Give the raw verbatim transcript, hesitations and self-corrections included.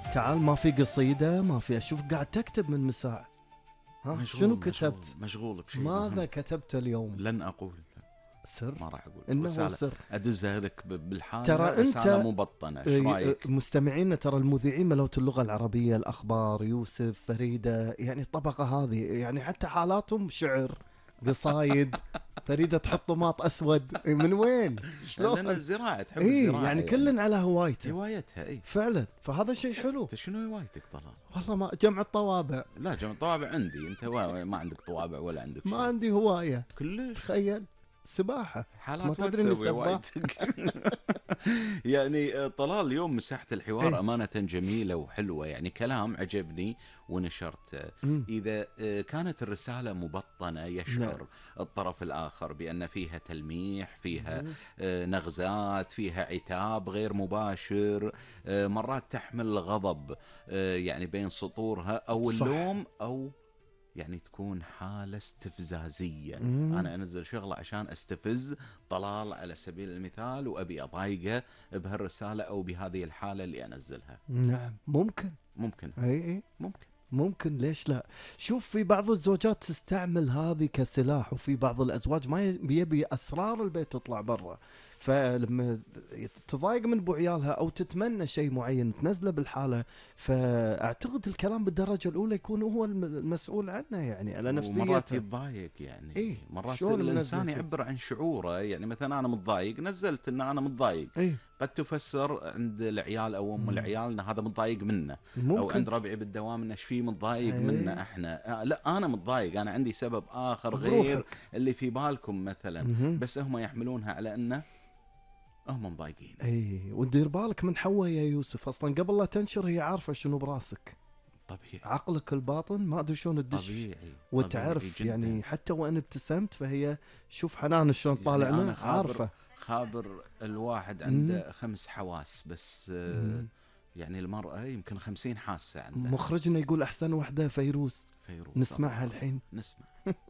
تعال، ما في قصيدة، ما في. أشوف قاعد تكتب من مساء. ها مشغول شنو كتبت؟ مشغول, مشغول بشيء ماذا مهم. كتبت اليوم؟ لن أقول. سر. ما راح أقول. إنه رسالة سر. أدزها لك بالحالة. ترى رسالة أنت مبطنة. إيش رايك؟ مستمعينا، ترى المذيعين ملوت اللغة العربية، الأخبار، يوسف، فريدة، يعني الطبقة هذه، يعني حتى حالاتهم شعر، قصايد. فريدة تحط طماط أسود، من وين؟ لأن شلون؟ الزراعة تحب إيه الزراعة يعني كل على هوايته هوايتها. إيه فعلا، فهذا شيء حلو. أنت شنو هوايتك طلال؟ والله ما جمع الطوابع. لا جمع طوابع عندي. أنت ما عندك طوابع ولا عندك ما شيء. عندي هواية كلش. تخيل، سباحة. ما حالات تدري إني واتساب سباح. هوايتك. يعني طلال اليوم مساحة الحوار إيه؟ أمانة جميلة وحلوة، يعني كلام عجبني ونشرته. مم. إذا كانت الرسالة مبطنة يشعر نعم. الطرف الآخر بأن فيها تلميح، فيها مم. نغزات، فيها عتاب غير مباشر، مرات تحمل غضب يعني بين سطورها، أو صح. اللوم، أو يعني تكون حالة استفزازية. مم. أنا أنزل شغلة عشان أستفز طلال على سبيل المثال، وأبي أضايقه بهالرسالة أو بهذه الحالة اللي أنزلها. نعم ممكن. ممكن. اي اي ممكن. ممكن، ليش لا؟ شوف، في بعض الزوجات تستعمل هذه كسلاح، وفي بعض الازواج ما يبي اسرار البيت تطلع برا. فلما تضايق من ابو عيالها او تتمنى شيء معين تنزله بالحاله، فاعتقد الكلام بالدرجه الاولى يكون هو المسؤول عنه، يعني على نفسيته. ومرات يتضايق يعني. إيه؟ مرات شلون الانسان منزلته؟ يعبر عن شعوره. يعني مثلا انا متضايق، نزلت ان انا متضايق. إيه؟ قد تفسر عند العيال او ام العيال ان هذا متضايق منه، ممكن. او عند ربعي بالدوام انه ايش فيه متضايق إيه؟ منه احنا. آه لا انا متضايق، انا عندي سبب اخر بروحك. غير اللي في بالكم مثلا. مهم. بس هم يحملونها على انه هم مضايقين. اي، ودير بالك من حواء يا يوسف، اصلا قبل لا تنشر هي عارفه شنو براسك. طبيعي. عقلك الباطن ما ادري شلون تدش طبيعي. وتعرف. طبيعي يعني حتى وان ابتسمت فهي شوف حنان شلون طالع يعني لنا، أنا خابر عارفه. خابر الواحد عنده خمس حواس بس. مم. يعني المرأة يمكن خمسين حاسة عندها. مخرجنا يقول احسن وحده فيروز، فيروز نسمعها الله. الحين. نسمع.